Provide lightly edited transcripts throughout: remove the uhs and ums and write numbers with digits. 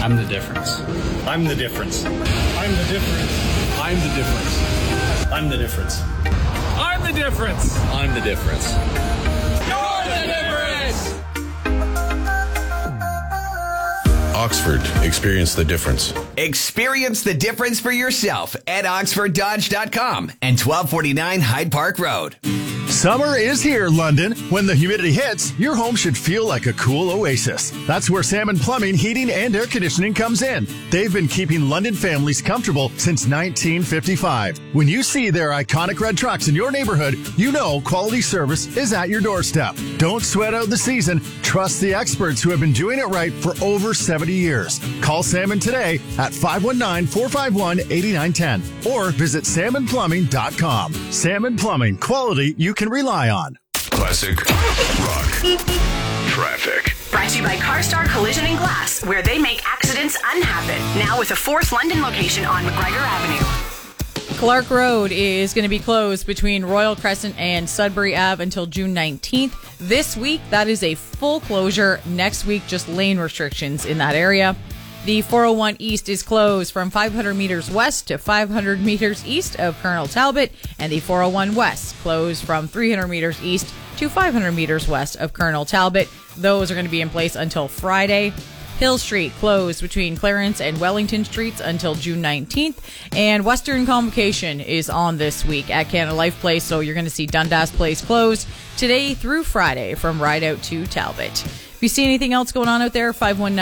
I'm the difference. I'm the difference. I'm the difference. I'm the difference. I'm the difference. I'm the difference. I'm the difference. You're the difference. Oxford, experience the difference. Experience the difference for yourself at OxfordDodge.com and 1249 Hyde Park Road. Summer is here, London. When the humidity hits, your home should feel like a cool oasis. That's where Salmon Plumbing, Heating, and Air Conditioning comes in. They've been keeping London families comfortable since 1955. When you see their iconic red trucks in your neighborhood, you know quality service is at your doorstep. Don't sweat out the season. Trust the experts who have been doing it right for over 70 years. Call Salmon today at 519-451-8910 or visit salmonplumbing.com. Salmon Plumbing, quality you can rely on. Classic rock traffic. Brought to you by CarStar Collision and Glass, where they make accidents unhappen. Now with a fourth London location on McGregor Avenue. Clark Road is going to be closed between Royal Crescent and Sudbury Ave until June 19th. This week, that is a full closure. Next week, just lane restrictions in that area. The 401 East is closed from 500 meters west to 500 meters east of Colonel Talbot, and the 401 West closed from 300 meters east to 500 meters west of Colonel Talbot. Those are going to be in place until Friday. Hill Street closed between Clarence and Wellington Streets until June 19th. And Western Convocation is on this week at Canada Life Place, so you're going to see Dundas Place closed today through Friday from Rideout to Talbot. If you see anything else going on out there,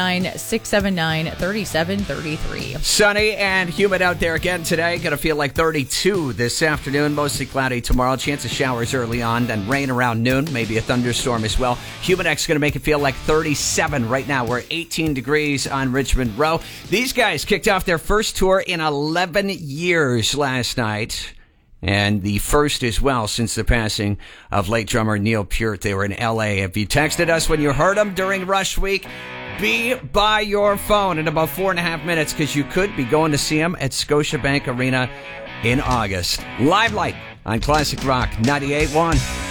519-679-3733. Sunny and humid out there again today. Going to feel like 32 this afternoon. Mostly cloudy tomorrow. Chance of showers early on, then rain around noon. Maybe a thunderstorm as well. Humidex going to make it feel like 37 right now. We're 18 degrees on Richmond Row. These guys kicked off their first tour in 11 years last night. And the first as well since the passing of late drummer Neil Peart. They were in L.A. If you texted us when you heard them during Rush Week, be by your phone in about 4.5 minutes because you could be going to see them at Scotiabank Arena in August. Live Light on Classic Rock 98.1.